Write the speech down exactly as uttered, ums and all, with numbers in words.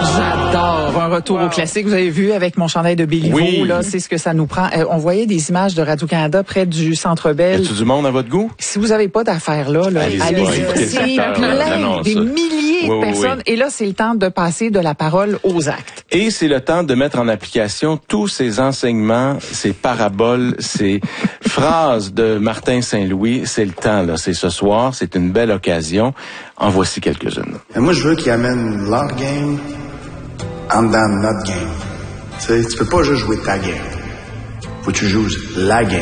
J'adore un retour wow. au classique. Vous avez vu avec mon chandail de Béliveau, oui. là, c'est ce que ça nous prend. Euh, on voyait des images de Radio-Canada près du Centre Bell. Y a-tu du monde à votre goût? Si vous avez pas d'affaires là, là allez-y. allez-y. C'est plein, des milliers de oui, personnes. Oui. Et là, c'est le temps de passer de la parole aux actes. Et c'est le temps de mettre en application tous ces enseignements, ces paraboles, ces phrases de Martin Saint-Louis. C'est le temps, là. C'est ce soir. C'est une belle occasion. En voici quelques-unes. Et moi, je veux qu'ils amènent leur game en dedans de notre game. Tu sais, tu peux pas juste jouer ta game. Faut que tu joues la game.